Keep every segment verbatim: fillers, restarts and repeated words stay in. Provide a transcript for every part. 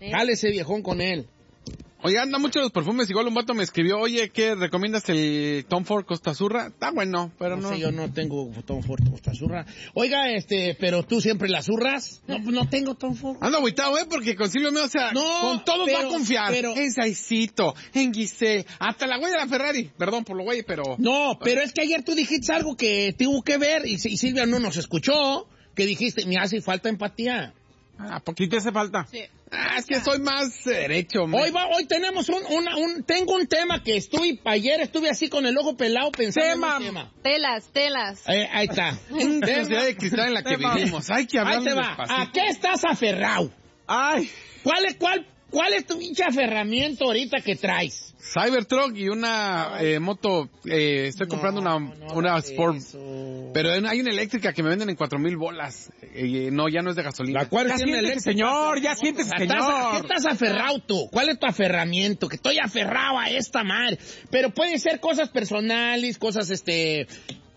Jale ese viejón con él. Oye, anda mucho los perfumes. Igual un vato me escribió, oye, ¿qué recomiendas el Tom Ford Costa Azurra? Está bueno, pero no. No sé, yo no tengo Tom Ford Costa Azurra. Oiga, este, pero tú siempre la zurras. No, no tengo Tom Ford. Ando agüitado, ¿eh? Porque con Silvio Meo, o sea, no, con todos pero, va a confiar. Pero, en Saicito, en Giselle, hasta la güey de la Ferrari. Perdón por lo güey, pero... No, pero es que ayer tú dijiste algo que tuvo que ver y, y Silvia no nos escuchó, que dijiste, me hace falta empatía. Ah, ¿por qué te hace falta? Sí. Ah, es que soy más derecho, Hoy va, hoy tenemos un, una, un, tengo un tema que estuve, ayer estuve así con el ojo pelado pensando tema. en un tema. Telas, telas. Eh, ahí está. Una sociedad de cristal en la que tema. vivimos. Hay que hablar Ahí te va. despacito. ¿A qué estás aferrado? Ay. ¿Cuál es, cuál, cuál es tu pinche aferramiento ahorita que traes? Cybertruck y una eh, moto, eh, estoy comprando no, una, no una Sport, eso. pero hay una eléctrica que me venden en cuatro mil bolas, eh, no, ya no es de gasolina. La cual ya siéntese, señor, ya siéntese, señor. ¿A qué estás aferrado tú? ¿Cuál es tu aferramiento? Que estoy aferrado a esta madre. Pero pueden ser cosas personales, cosas, este,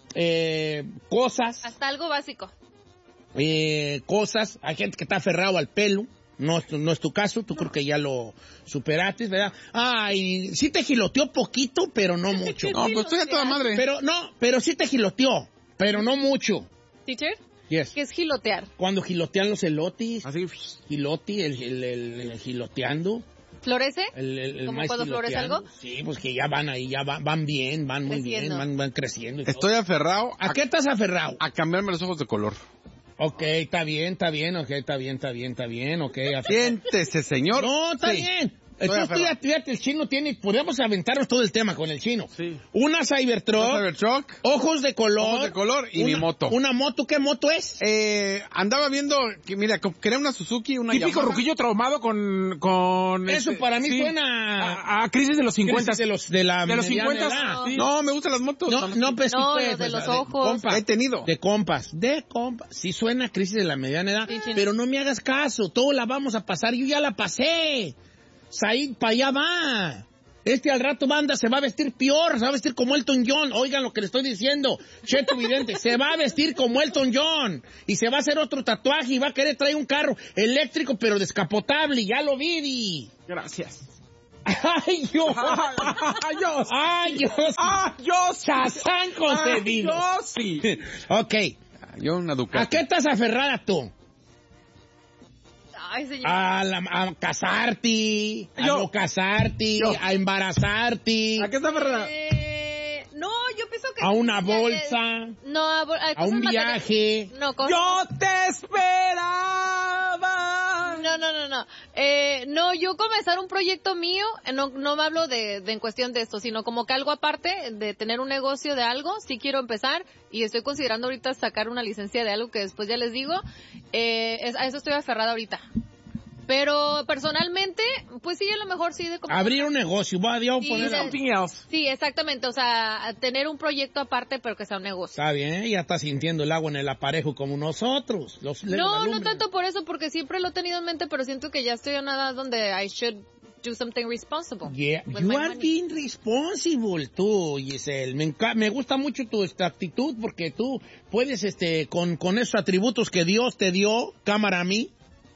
eh, cosas. Hasta algo básico. Eh, cosas, hay gente que está aferrado al pelo. No, no es tu caso, tú no. Creo que ya lo superaste, ¿verdad? Ay, sí te giloteó poquito, pero no mucho. No, pues estoy a toda madre. Pero no, pero sí te giloteó, pero no mucho. ¿Teacher? Yes. ¿Qué es gilotear? Cuando gilotean los elotis. Así. Giloti, el, el, el, el giloteando. ¿Florece? El, el, el ¿Cómo cuando florece algo? Sí, pues que ya van ahí, ya van, van bien, van muy creciendo. bien, van, van creciendo. Y estoy todo. aferrado. ¿A, ¿A qué estás aferrado? A cambiarme los ojos de color. Ok, está bien, está bien, ok, está bien, está bien, está bien, ok. Siéntese, señor. No, está sí. bien. Entonces, fíjate, el chino tiene, podríamos aventarnos todo el tema con el chino. Sí. Una Cybertruck. Una Cybertruck. Ojos de color. Ojos de color y una, mi moto. ¿Una moto? ¿Qué moto es? Eh, andaba viendo, que mira, quería una Suzuki, una Típico Yamaha. ruquillo traumado con, con Eso este, para mí sí, suena a, a crisis de los cincuenta. De los, de la de los cincuenta. Sí. No, me gustan las motos. No, no, pues, no, pues, los de pues, los de ojos. Compas, he tenido. De compas, de compas. Sí suena a crisis de la mediana edad, sí, sí. Pero no me hagas caso, todo la vamos a pasar, yo ya la pasé. Said para allá va. Este al rato banda se va a vestir peor, se va a vestir como Elton John. Oigan lo que le estoy diciendo. Cheto Vidente, se va a vestir como Elton John. Y se va a hacer otro tatuaje y va a querer traer un carro eléctrico pero descapotable. Ya lo vi. Gracias. ¡Ay, Dios! ¡Ay, Dios! ¡Ay, Dios! ¡Ay, Dios! ¡Chazán concedido! ¡Ay, Dios, sí! Ok. Yo una Ducati. ¿A qué estás aferrada tú? Ay, señor. A, la, a casarte, a Yo. no casarte, Yo. a embarazarte, ¿A qué está aferrada? Eh, no, yo pienso que... a una ya, bolsa, eh, no, a, bol- a a cosas un materiales. viaje. No, cosas... ¡Yo te esperaba! No, no, no, no. Eh, no, yo comenzar un proyecto mío, eh, no, no me hablo de, de en cuestión de esto, sino como que algo aparte de tener un negocio de algo, sí quiero empezar y estoy considerando ahorita sacar una licencia de algo que después ya les digo. Eh, es, a eso estoy aferrada ahorita. Pero personalmente, pues sí, a lo mejor sí de... Abrir un negocio, va a Dios Sí, poner... de- Something else. Sí, exactamente, o sea, tener un proyecto aparte pero que sea un negocio. Está bien, ya está sintiendo el agua en el aparejo como nosotros. Los, la No, no lumbre. tanto por eso, porque siempre lo he tenido en mente, pero siento que ya estoy en una edad donde I should do something responsible. Yeah, with you my are money. being responsible, tú, Giselle. Me, enca- me gusta mucho tu esta actitud porque tú puedes, este, con, con esos atributos que Dios te dio, cámara a mí,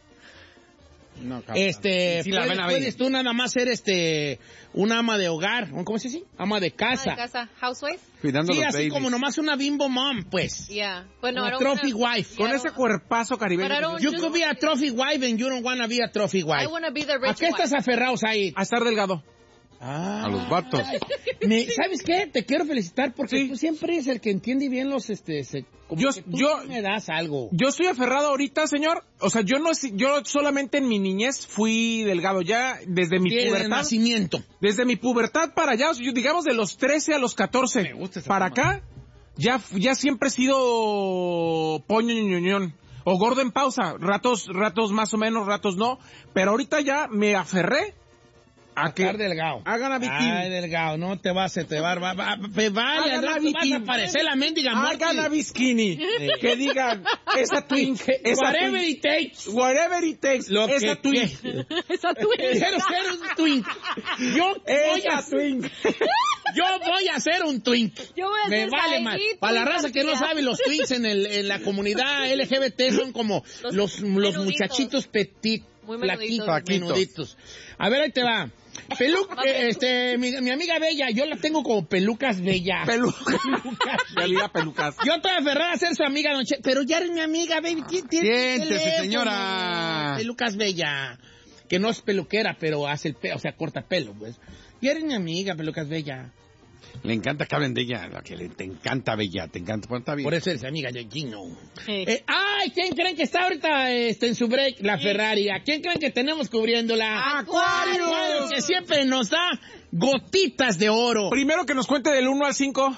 No, cabrón. este, Sí, la puedes, ven a ver. puedes tú nada más ser, este, una ama de hogar, ¿cómo se dice? Ama de Ah, casa. de casa, housewife. Cuidando Sí, los así babies. como nomás una bimbo mom, pues. Yeah. Bueno, I Una don't trophy wanna- wife. Con Yeah, I ese don't- cuerpazo caribeño. But I que don't- tienes. You could be a trophy wife and you don't wanna be a trophy wife. I wanna be the ¿A rich qué estás wife. aferrado ahí? A estar delgado. Ah. A los vatos. Me- ¿Sabes qué? Te quiero felicitar porque Sí. tú siempre eres el que entiende bien los, este, se- como Yo- que tú yo- sí me das algo. Yo estoy aferrado ahorita, señor. O sea, yo no, yo solamente en mi niñez fui delgado. Ya desde mi Tiene pubertad. nacimiento. Desde mi pubertad para allá, o sea, yo, digamos de los trece a los catorce. Me gusta esa para forma. acá, ya, ya siempre he sido poño ñoñón. O gordo en pausa. Ratos, ratos más o menos, ratos no. Pero ahorita ya me aferré a que Estar delgado. hagan a bikini. Ay, delgado, no te vas a te va, va, va, me vale, Hagan al a rato vas bikini. a aparecer la mendiga muerte. Hagan a bikini. Que digan, esa twink, esa Whatever twink. it takes. Whatever it takes. Lo esa que twink. Esa twin. Quiero ser un twink. Yo voy a Esa twink. Yo voy a hacer un twink. Yo voy a Me hacer vale ahí más. twink Para la raza que no partida. sabe, los twinks en, el, en la comunidad L G B T son como Los los, los menuditos. muchachitos petit, Muy plaquitos, menuditos. menuditos. A ver, ahí te va. Pelu- eh, este, mi, mi amiga Bella, yo la tengo como pelucas Bella. Pelucas. Pelucas. Realidad pelucas. Yo estoy aferrada a ser su amiga, don Che, pero ya eres mi amiga, baby. Tien- tienes Siéntese, teléfono. señora. Pelucas Bella. Que no es peluquera, pero hace el pelo, o sea, corta pelo, pues. Ya eres mi amiga, Pelucas Bella. Le encanta que hablen de ella, lo que le, te encanta Bella, te encanta, bueno, está bien. Por eso eres amiga de Gino. Sí. Eh, ay, ¿quién creen que está ahorita este, en su break? La Ferrari. ¿A quién creen que tenemos cubriéndola? ¡Acuario! Acuario, que siempre nos da gotitas de oro. Primero que nos cuente del uno al cinco.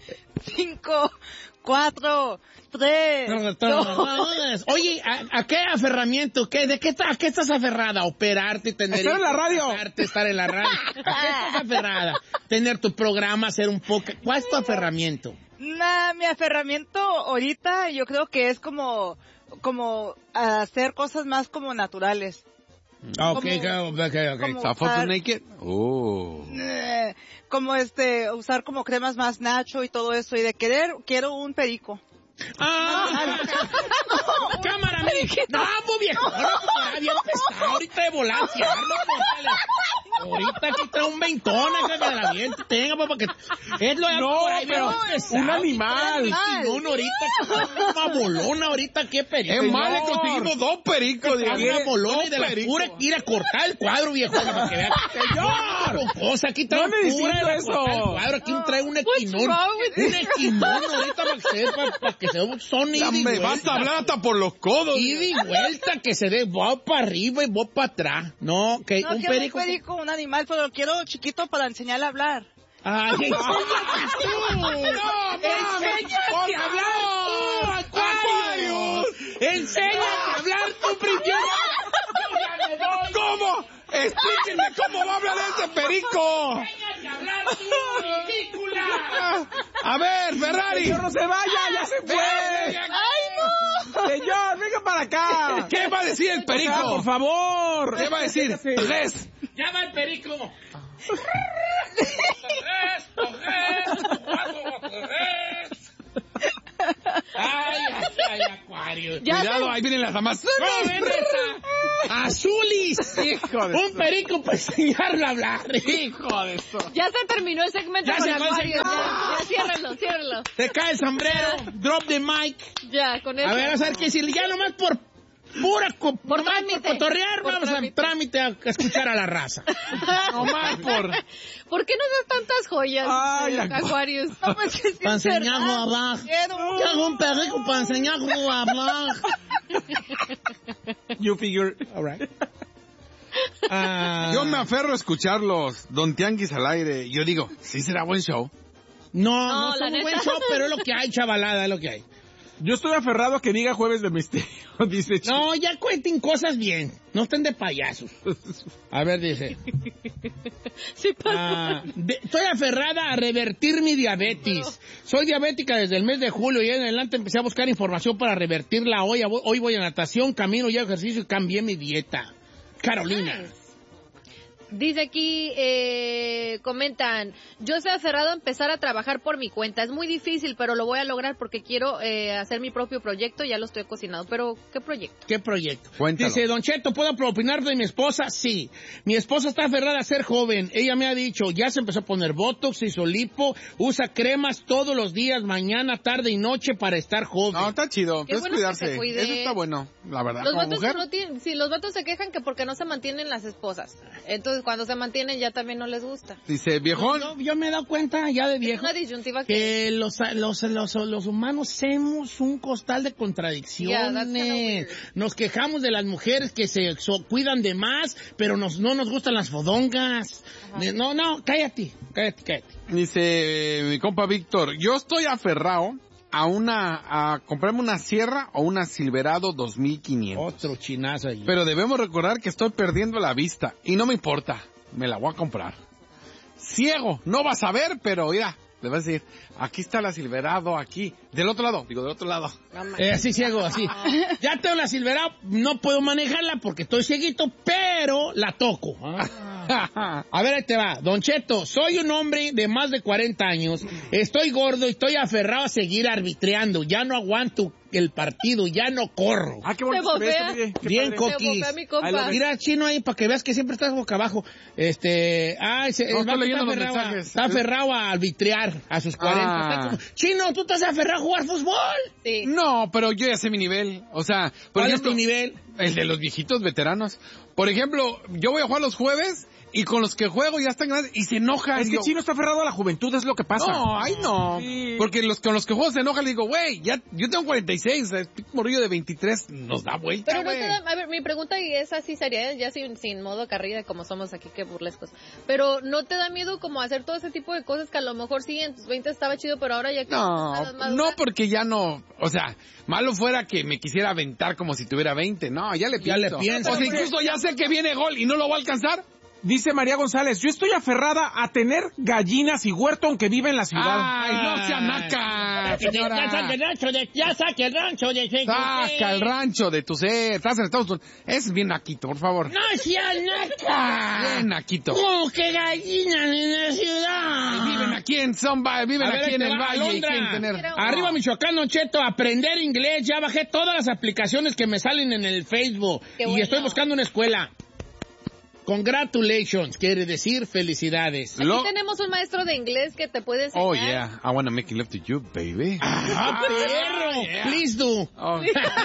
Cinco, cuatro, tres, dos. Oye, ¿a, a qué aferramiento? ¿Qué, ¿De qué, está- a qué estás aferrada? ¿Operarte, tener... Estar en la radio. casarte, estar en la radio. ¿A qué estás aferrada? Tener tu programa, hacer un poco... ¿Cuál es tu aferramiento? Nah, mi aferramiento ahorita yo creo que es como, como hacer cosas más como naturales. Ok, Como- ok, ok. como- ¿Está foto usar- naked? Oh. Eh, como este, usar como cremas más nacho y todo eso. Y de querer, quiero un perico. ¡Ah! ¡Cámara, mi! ¡Vamos, viejo! ¡No, bien pesado! Ahorita de volancia, no, ahorita aquí trae un veintón acá que la viento. Tenga, papá, que... Es lo de No, por ahí, pero bien pesado. un animal. Un ahorita, una bolona ahorita, qué perico. Es más, le Señor. conseguimos dos pericos. Trae diga. una bolona Dos y de la pericos. pura ir a cortar el cuadro, viejo, para que vean. ¡Señor! Cosa, aquí trae No necesito pura de eso. cortar el cuadro, aquí trae un What's equinón. wrong with Un equinón ahorita para que se para, para que se dé un sonido. Ya me vas a hablar hasta por los codos. Ida y vuelta, que se dé voz para arriba y voz para atrás. No, que No un quiero perico. un perico, un animal, pero lo quiero chiquito para enseñarle a hablar. Ay, enséñate tú. Enséñate a hablar tú, Acuarios. Enséñate a hablar tú primero. ¿Cómo? Explíquenme cómo va a hablar ese perico. Enséñate a hablar tú, ridícula. A ver, Ferrari. Señor, no se vaya, ya se fue. ¡Ay, no! Señor, venga para acá. ¿Qué va a decir el Ah, perico? por favor. ¿Qué va a decir? Tres. Ya va el perico. Tres, tres, cuatro, tres. Ay, ay, ay, Acuario. Ya Cuidado, se- ahí vienen las damas. ¡No, ven esa! ¡Azulis! Hijo de Un su- perico para enseñarle a hablar. Hijo de eso. Ya se terminó el segmento Ya con se acabó el Acuario. segmento. Ya, ya, ciérrenlo, ciérrenlo. Te cae el sombrero, drop the mic. Ya, con eso. A ver, a ver qué decir. Ya nomás por pura co Por nomás trámite. por cotorrear, Por vamos trámite. a trámite a, a escuchar a la raza. Nomás por... ¿Por qué no das tantas joyas, Ay, eh, Acu- Aquarius? No, pues que sí Para es enseñarlo verdad. a hablar. Quiero ¿Qué hago un perico para enseñarlo a hablar? You figure. All right. Ah, Yo me aferro a escucharlos. Don Tianguis al aire. Yo digo, sí será buen show. No, No, no, la son un neta. buen show, pero es lo que hay, chavalada, es lo que hay. Yo estoy aferrado a que diga Jueves de Misterio, dice Chico. No, ya cuenten cosas bien. No estén de payasos. A ver, dice. Sí, pasa. Ah, de- estoy aferrada a revertir mi diabetes. Soy diabética desde el mes de julio y en adelante empecé a buscar información para revertirla. Hoy, hoy voy a natación, camino y hago ejercicio y cambié mi dieta. Carolina. Dice aquí, eh, comentan, yo estoy aferrado a empezar a trabajar por mi cuenta. Es muy difícil, pero lo voy a lograr porque quiero eh, hacer mi propio proyecto. Ya lo estoy cocinando. Pero, ¿qué proyecto? ¿Qué proyecto? Cuéntalo. Dice, Don Cheto, ¿puedo opinar de mi esposa? Sí. Mi esposa está aferrada a ser joven. Ella me ha dicho, ya se empezó a poner botox, hizo lipo, usa cremas todos los días, mañana, tarde y noche para estar joven. No, está chido. Qué Es bueno que cuidarse. se cuide. Eso está bueno, la verdad. Los Como vatos, mujer. no tienen, sí, los vatos se quejan que porque no se mantienen las esposas. Entonces, cuando se mantienen ya también no les gusta. Dice, viejón. Yo, yo me he dado cuenta ya de Es viejo una disyuntiva que... que los, los, los, los humanos somos un costal de Yeah, that's contradicciones. kinda weird. Nos quejamos de las mujeres que se so- cuidan de más, pero nos, no nos gustan las fodongas. Ajá. No, no, cállate, cállate, cállate. Dice eh, mi compa Víctor, yo estoy aferrado a una, a comprarme una Sierra o una Silverado dos mil quinientos. Otro chinazo ahí. Pero debemos recordar que estoy perdiendo la vista y no me importa, me la voy a comprar. Ciego, no vas a ver, pero mira, le vas a decir, aquí está la Silverado, aquí, del otro lado, digo, del otro lado. No, man. Eh, así ciego, así. Ya tengo la Silverado, no puedo manejarla porque estoy cieguito, pero la toco. Ah. A ver, ahí te va. Don Cheto, soy un hombre de más de cuarenta años, estoy gordo y estoy aferrado a seguir arbitreando. Ya no aguanto el partido, ya no corro. Ah, qué bonito Se se ve bofea. esto, mire, qué Bien, padre. Coquis. Se bofea mi compa. Ahí lo- Mira, chino ahí, para que veas que siempre estás boca abajo. Este, ay, se, No, el estoy vato leyendo está los aferrado, a, mensajes. está aferrado a arbitrear a sus cuarenta. Ah. Está como, chino, ¿tú estás aferrado a jugar fútbol? Sí. No, pero yo ya sé mi nivel. O sea, por ¿Cuál ejemplo, es tu nivel? el de los viejitos veteranos. Por ejemplo, yo voy a jugar los jueves y con los que juego ya están grandes y se enojan. Es que Yo, Chino está aferrado a la juventud, es lo que pasa. no, ay no. Sí. Porque los con los que juego se enojan, le digo, güey, ya, yo tengo cuarenta y seis, o sea, este morrillo de veintitrés nos da vuelta, Pero no güey. te da, a ver, mi pregunta y es así sería, ¿eh? Ya sin, sin modo carrilla como somos aquí, que burlescos. Pero ¿no te da miedo como hacer todo ese tipo de cosas que a lo mejor sí en tus veinte estaba chido, pero ahora ya que No, estás más no madura? porque ya no, o sea, malo fuera que me quisiera aventar como si tuviera veinte, no, ya le Ya pienso. le pienso. O sea, Pero, incluso ya sé que viene gol y no lo voy a alcanzar. Dice María González, yo estoy aferrada a tener gallinas y huerto aunque vive en la ciudad. Ay, no sea naca, señora. Ya saque el rancho de, ya saque el rancho de... Saca el rancho de tu ser, estás en Estados Unidos. Es bien naquito, por favor. ¡No sea naca! Bien naquito. ¿Cómo que gallinas en la ciudad? Viven aquí en Zomba, viven A ver, aquí ahí en te el va, valle y Alondra. quieren tener... Mira, Arriba Michoacán, Don Cheto, aprender inglés. Ya bajé todas las aplicaciones que me salen en el Facebook. Qué y bueno. estoy buscando una escuela. Congratulations, quiere decir felicidades. Aquí Lo- tenemos un maestro de inglés que te puede enseñar. Oh, yeah, I wanna make love to you, baby. ¡Ah, perro! yeah. Please do. Oh.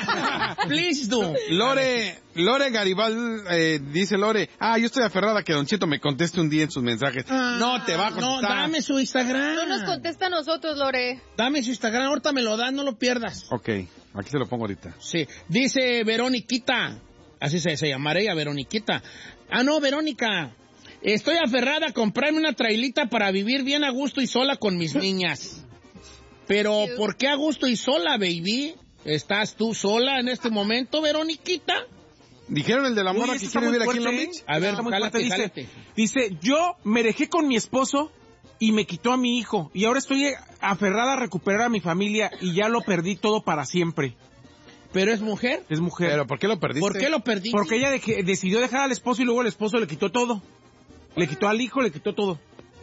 Please do. Lore, Lore Garibal, eh, dice Lore, ah, yo estoy aferrada a que Don Cheto me conteste un día en sus mensajes. no te va a No, contestar. dame su Instagram. No nos contesta a nosotros, Lore. Dame su Instagram, ahorita me lo da, no lo pierdas. Ok, aquí se lo pongo ahorita. Sí, dice Veroniquita, así se, se llamará ella, Veroniquita. Ah, no, Verónica, estoy aferrada a comprarme una trailita para vivir bien a gusto y sola con mis niñas. Pero, ¿por qué a gusto y sola, baby? ¿Estás tú sola en este momento, Veroniquita? ¿Dijeron el de la Uy, morra eso que está quiere muy vivir aquí en Long fuerte, Beach? ¿eh? A ver, Está muy jálate, fuerte, jálate. dice, dice, yo me dejé con mi esposo y me quitó a mi hijo y ahora estoy aferrada a recuperar a mi familia y ya lo perdí todo para siempre. ¿Pero es mujer? Es mujer. ¿Pero por qué lo perdiste? ¿Por qué lo perdiste? Porque ella deje- decidió dejar al esposo y luego el esposo le quitó todo. Le quitó al hijo, le quitó todo.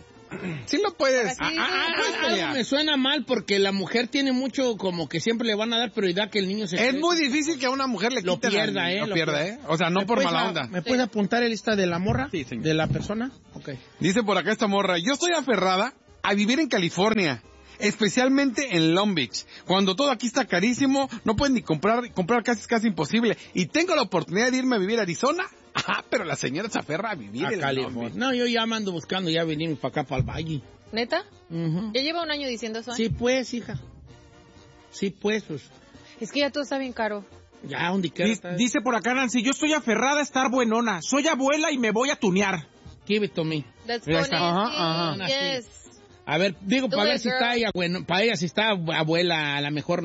Sí lo puedes. Así, Ah, ah, Ah, puedes algo pelear. me suena mal porque la mujer tiene mucho, como que siempre le van a dar prioridad que el niño se Es crezca. muy difícil que a una mujer le Lo quiten pierda, la- ¿eh? Lo lo pierda, pierda. ¿eh? O sea, no ¿Me por puedes mala a- onda. ¿Me puedes apuntar el lista de la morra? Sí, señor. ¿De la persona? Ok. Dice por acá esta morra, yo estoy aferrada a vivir en California, especialmente en Long Beach. Cuando todo aquí está carísimo, no pueden ni comprar, comprar casi es casi imposible. Y tengo la oportunidad de irme a vivir a Arizona. Ajá, pero la señora se aferra a vivir A en Long California. Beach. No, yo ya me ando buscando ya venirme para acá, para el valle. ¿Neta? Ujú. Ya lleva un año diciendo eso, ¿eh? Sí, pues, hija. Sí, pues, pues. Es que ya todo está bien caro. Ya, donde quiera. Di- está. Dice por acá Nancy, yo estoy aferrada a estar buenona. Soy abuela y me voy a tunear. Give it to me. That's Ya funny. está. Ajá, ajá. Yes. A ver, digo, Do para ver it, si girl. está ella, bueno, para ella si está abuela, a lo mejor